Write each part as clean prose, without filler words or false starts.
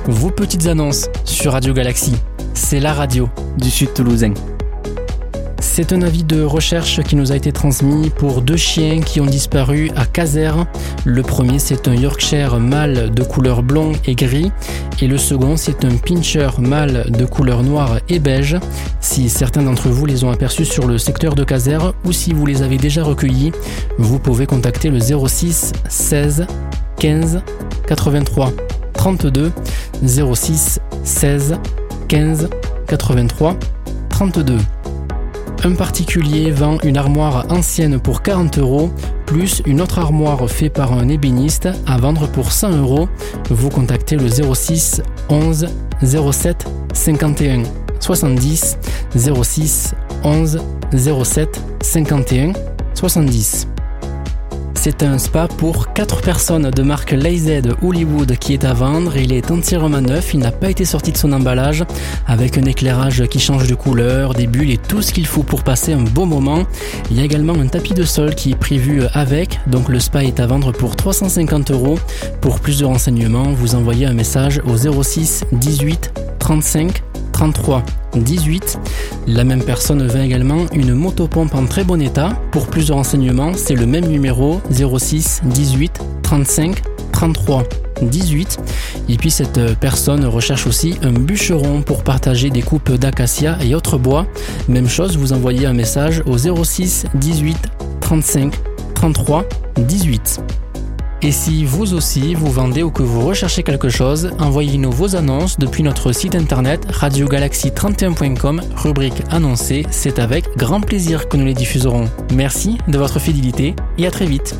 vos petites annonces sur Radio Galaxy. C'est la radio du Sud Toulousain. C'est un avis de recherche qui nous a été transmis pour 2 chiens qui ont disparu à Casères. Le premier, c'est un Yorkshire mâle de couleur blond et gris. Et le second, c'est un Pinscher mâle de couleur noire et beige. Si certains d'entre vous les ont aperçus sur le secteur de Casères ou si vous les avez déjà recueillis, vous pouvez contacter le 06 16 15 83 32 06 16 15 83 32. Un particulier vend une armoire ancienne pour 40 € plus une autre armoire faite par un ébéniste à vendre pour 100 €. Vous contactez le 06 11 07 51 70 06 11 07 51 70. C'est un spa pour 4 personnes de marque Lazy Hollywood qui est à vendre. Il est entièrement neuf, il n'a pas été sorti de son emballage, avec un éclairage qui change de couleur, des bulles et tout ce qu'il faut pour passer un bon moment. Il y a également un tapis de sol qui est prévu avec, donc le spa est à vendre pour 350 €. Pour plus de renseignements, vous envoyez un message au 06 18 35 33 18. La même personne vend également une motopompe en très bon état. Pour plus de renseignements, c'est le même numéro 06 18 35 33 18. Et puis cette personne recherche aussi un bûcheron pour partager des coupes d'acacia et autres bois. Même chose, vous envoyez un message au 06 18 35 33 18. Et si vous aussi vous vendez ou que vous recherchez quelque chose, envoyez-nous vos annonces depuis notre site internet radiogalaxy31.com, rubrique annoncée. C'est avec grand plaisir que nous les diffuserons. Merci de votre fidélité et à très vite.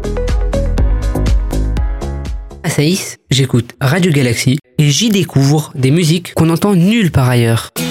À Saïs, j'écoute Radio Galaxy et j'y découvre des musiques qu'on n'entend nulle part ailleurs.